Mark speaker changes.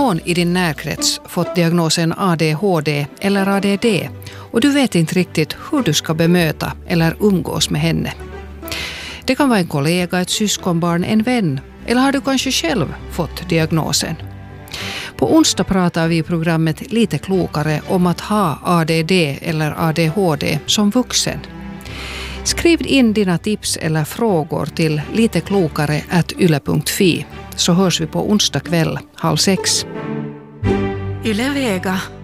Speaker 1: någon i din närkrets fått diagnosen ADHD eller ADD och du vet inte riktigt hur du ska bemöta eller umgås med henne. Det kan vara en kollega, ett syskonbarn, en vän eller har du kanske själv fått diagnosen. På onsdag pratar vi i programmet Lite klokare om att ha ADD eller ADHD som vuxen. Skriv in dina tips eller frågor till liteklokare@yle.fi så hörs vi på onsdag kväll 5:30.
Speaker 2: Yle Vega.